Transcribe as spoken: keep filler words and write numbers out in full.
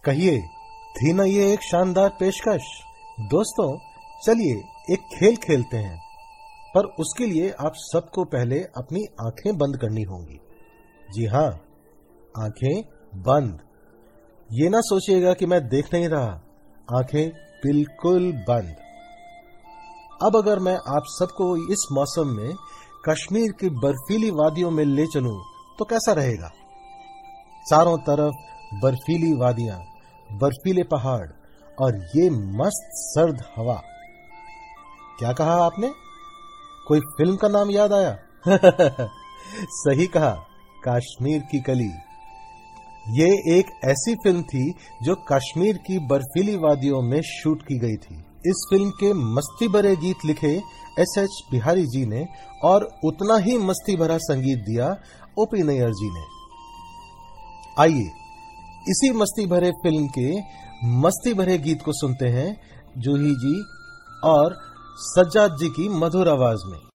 कहिए, थी ना ये एक शानदार पेशकश। दोस्तों, चलिए एक खेल खेलते हैं, पर उसके लिए आप सबको पहले अपनी आंखें बंद करनी होंगी। जी हां, आंखें बंद। ये ना सोचिएगा कि मैं देख नहीं रहा, आंखें बिल्कुल बंद। अब अगर मैं आप सबको इस मौसम में कश्मीर की बर्फीली वादियों में ले चलूं तो कैसा रहेगा? चारों तरफ बर्फीली वादियां, बर्फीले पहाड़ और ये मस्त सर्द हवा। क्या कहा आपने? कोई फिल्म का नाम याद आया? सही कहा, कश्मीर की कली। ये एक ऐसी फिल्म थी जो कश्मीर की बर्फीली वादियों में शूट की गई थी। इस फिल्म के मस्ती भरे गीत लिखे एस एच बिहारी जी ने और उतना ही मस्ती भरा संगीत दिया ओ पी नैयर जी ने। आइए इसी मस्ती भरे फिल्म के मस्ती भरे गीत को सुनते हैं जूही जी और सज्जाद जी की मधुर आवाज में।